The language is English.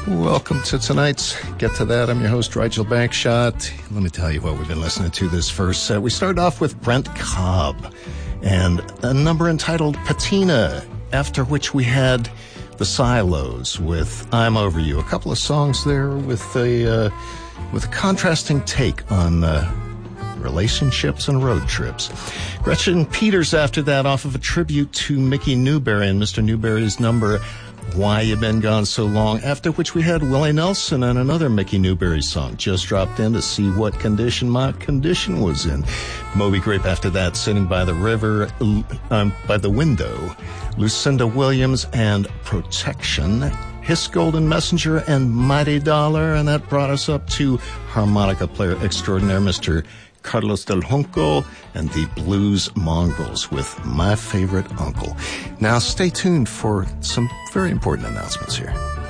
Welcome to tonight's Get to That. I'm your host, Rigel Bankshot. Let me tell you what we've been listening to this first set. We started off with Brent Cobb and a number entitled Patina, after which we had the Silos with I'm Over You. A couple of songs there with a contrasting take on relationships and road trips. Gretchen Peters after that off of a tribute to Mickey Newbury and Mr. Newberry's number Why You Been Gone So Long, after which we had Willie Nelson and another Mickey Newbury song. Just dropped in to see what condition my condition was in. Moby Grape after that, Sitting by the River, by the Window. Lucinda Williams and Protection. His Golden Messenger and Mighty Dollar, and that brought us up to harmonica player extraordinaire Mr. Carlos Del Junco and the Blues Mongrels with My Favorite Uncle. Now stay tuned for some very important announcements here.